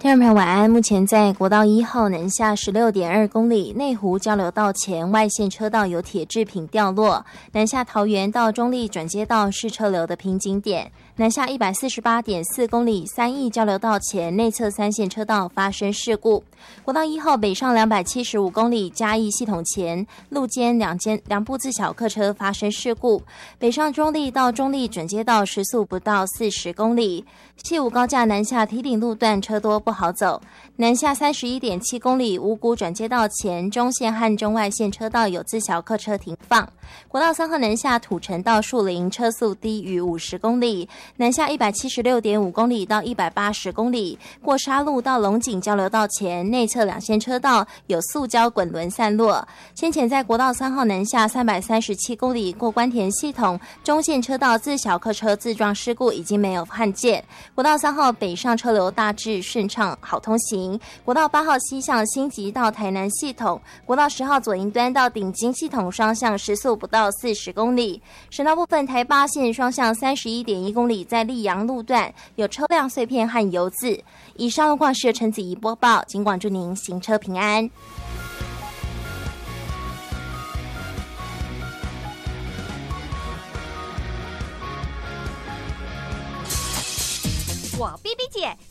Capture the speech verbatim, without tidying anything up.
听众朋友晚安，目前在国道一号南下 十六点二 公里内湖交流道前外线车道有铁制品掉落，南下桃园到中立转接道是车流的瓶颈点，南下 一百四十八点四 公里三义交流道前内侧三线车道发生事故，国道一号北上两百七十五公里嘉义系统前路肩两间两部自小客车发生事故，北上中立到中立转接道时速不到四十公里，西武高架南下堤顶路段车多不好走，南下 三十一点七 公里五股转接道前中线和中外线车道有自小客车停放，国道三号南下土城到树林车速低于五十公里，南下 一百七十六点五 公里到一百八十公里，过沙路到龙井交流道前内侧两线车道有塑胶滚轮散落，先前在国道三号南下三百三十七公里过关田系统中线车道自小客车自撞事故已经没有罕见，国道三号北上车流大致顺畅好通行，国道八号西向新集到台南系统，国道十号左营端到顶金系统双向时速不到四十公里，省道部分台八线双向 三十一点一 公里在溧阳路段有车辆碎片和油渍。以上路况是由陈子怡播报，尽管祝您行车平安。 我 B B 姐